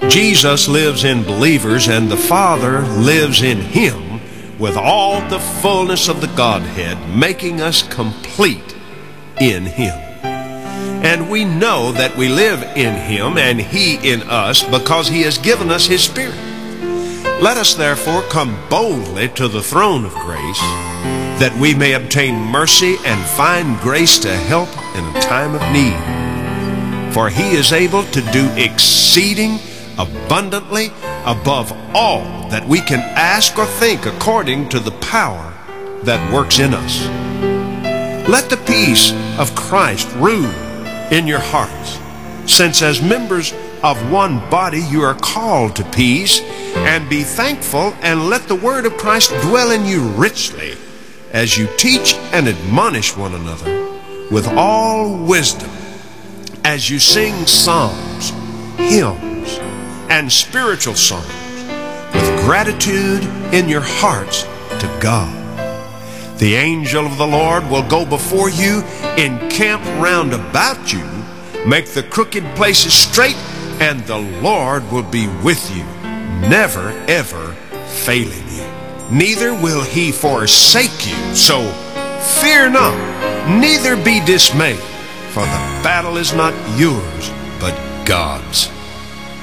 Jesus lives in believers, and the Father lives in him with all the fullness of the Godhead, making us complete in him. And we know that we live in him and he in us because he has given us his Spirit. Let us therefore come boldly to the throne of grace, that we may obtain mercy and find grace to help in a time of need. For he is able to do exceeding abundantly above all that we can ask or think, according to the power that works in us. Let the peace of Christ rule in your hearts, since as members of one body you are called to peace, and be thankful, and let the word of Christ dwell in you richly, as you teach and admonish one another with all wisdom, as you sing psalms, hymns, and spiritual songs with gratitude in your hearts to God. The angel of the Lord will go before you, encamp round about you, make the crooked places straight, and the Lord will be with you, never ever failing you. Neither will he forsake you. So fear not, neither be dismayed, for the battle is not yours, but God's.